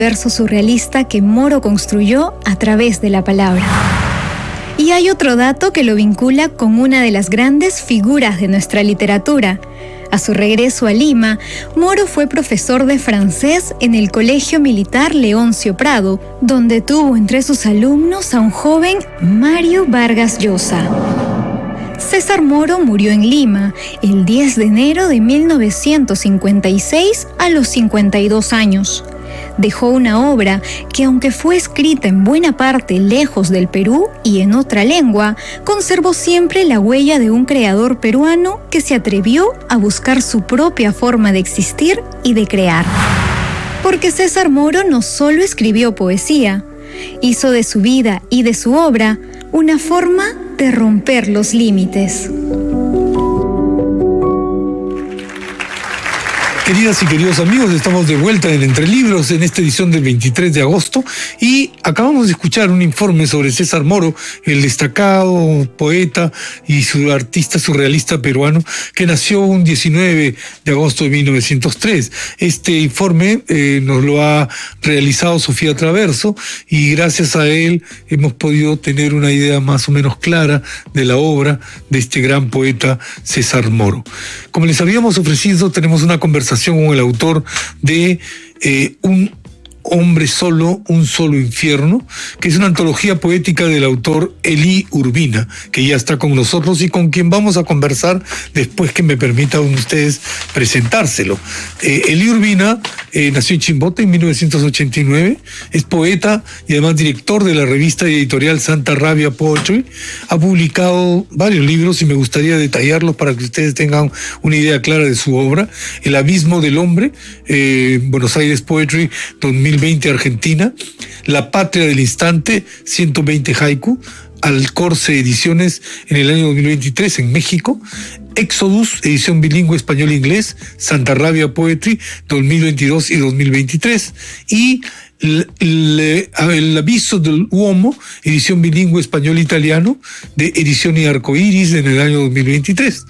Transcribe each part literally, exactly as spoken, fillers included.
verso surrealista que Moro construyó a través de la palabra. Y hay otro dato que lo vincula con una de las grandes figuras de nuestra literatura. A su regreso a Lima, Moro fue profesor de francés en el Colegio Militar Leoncio Prado, donde tuvo entre sus alumnos a un joven Mario Vargas Llosa. César Moro murió en Lima el diez de enero de mil novecientos cincuenta y seis a los cincuenta y dos años. Dejó una obra que, aunque fue escrita en buena parte lejos del Perú y en otra lengua, conservó siempre la huella de un creador peruano que se atrevió a buscar su propia forma de existir y de crear. Porque César Moro no solo escribió poesía, hizo de su vida y de su obra una forma de romper los límites. Queridas y queridos amigos, estamos de vuelta en Entre Libros en esta edición del veintitrés de agosto y acabamos de escuchar un informe sobre César Moro, el destacado poeta y su artista surrealista peruano que nació un diecinueve de agosto de mil novecientos tres. Este informe eh, nos lo ha realizado Sofía Traverso y gracias a él hemos podido tener una idea más o menos clara de la obra de este gran poeta César Moro. Como les habíamos ofrecido, tenemos una conversación con el autor de eh, Un hombre solo, un solo infierno, que es una antología poética del autor Elí Urbina, que ya está con nosotros y con quien vamos a conversar después que me permitan ustedes presentárselo. Eh, Elí Urbina eh, nació en Chimbote en mil novecientos ochenta y nueve, es poeta y además director de la revista y editorial Santa Rabia Poetry, ha publicado varios libros y me gustaría detallarlos para que ustedes tengan una idea clara de su obra. El abismo del hombre, eh, Buenos Aires Poetry dos mil veinte Argentina, La patria del instante, ciento veinte haiku, Alcorce Ediciones en el año dos mil veintitrés en México, Éxodus, edición bilingüe español-inglés, Santa Rabia Poetry dos mil veintidós y dos mil veintitrés, y El, el, el aviso del uomo, edición bilingüe español-italiano, de Edición y Arcoiris en el año dos mil veintitrés.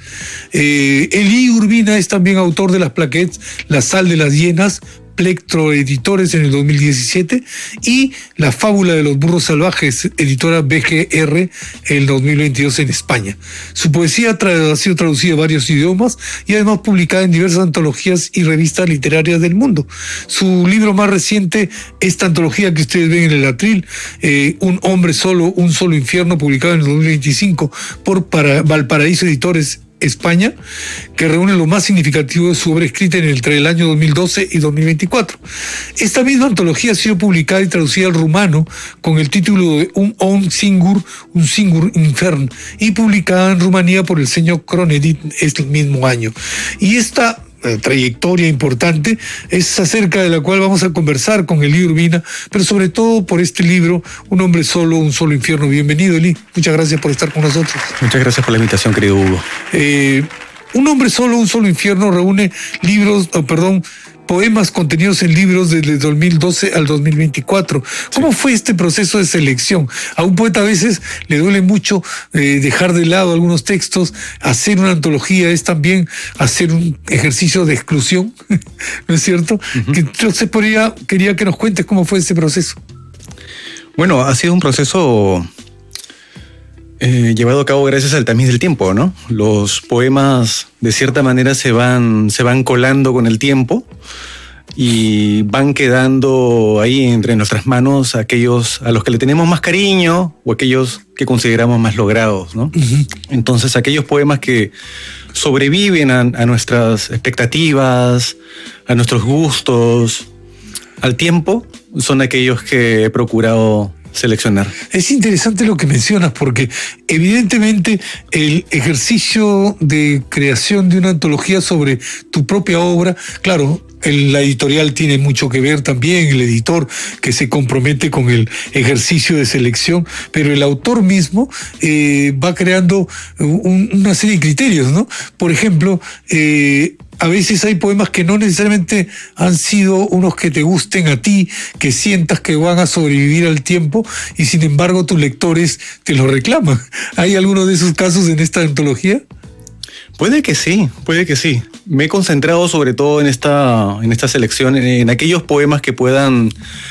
Eh, Elí Urbina es también autor de las plaquettes La sal de las hienas, Plectro Editores en el dos mil diecisiete, y La fábula de los burros salvajes, editora B G R, en el dos mil veintidós en España. Su poesía ha sido traducida a varios idiomas y además publicada en diversas antologías y revistas literarias del mundo. Su libro más reciente, esta antología que ustedes ven en el atril, eh, Un hombre solo, un solo infierno, publicado en el dos mil veinticinco por para Valparaíso Editores España, que reúne lo más significativo de su obra escrita entre el año dos mil doce y dos mil veinticuatro. Esta misma antología ha sido publicada y traducida al rumano con el título de Un on singur, un singur infern, y publicada en Rumanía por el sello Cronedit este mismo año. Y esta Eh, trayectoria importante es acerca de la cual vamos a conversar con Elí Urbina, pero sobre todo por este libro, Un hombre solo, un solo infierno. Bienvenido, Elí. Muchas gracias por estar con nosotros. Muchas gracias por la invitación, querido Hugo. Eh, Un hombre solo, un solo infierno reúne libros, oh, perdón, poemas contenidos en libros desde dos mil doce al dos mil veinticuatro. ¿Cómo sí. fue este proceso de selección? A un poeta a veces le duele mucho eh, dejar de lado algunos textos. Hacer una antología es también hacer un ejercicio de exclusión, ¿no es cierto? Uh-huh. Que, entonces podría, quería que nos cuentes cómo fue ese proceso. Bueno, ha sido un proceso Eh, llevado a cabo gracias al tamiz del tiempo, ¿no? Los poemas de cierta manera se van, se van colando con el tiempo y van quedando ahí entre nuestras manos aquellos a los que le tenemos más cariño o aquellos que consideramos más logrados, ¿no? Uh-huh. Entonces aquellos poemas que sobreviven a, a nuestras expectativas, a nuestros gustos, al tiempo, son aquellos que he procurado seleccionar. Es interesante lo que mencionas porque evidentemente el ejercicio de creación de una antología sobre tu propia obra, claro, el, la editorial tiene mucho que ver también, el editor que se compromete con el ejercicio de selección, pero el autor mismo eh, va creando un, una serie de criterios, ¿no? Por ejemplo, eh, a veces hay poemas que no necesariamente han sido unos que te gusten a ti, que sientas que van a sobrevivir al tiempo y sin embargo tus lectores te lo reclaman. ¿Hay alguno de esos casos en esta antología? Puede que sí, puede que sí. Me he concentrado sobre todo en esta, en esta selección, en aquellos poemas que puedan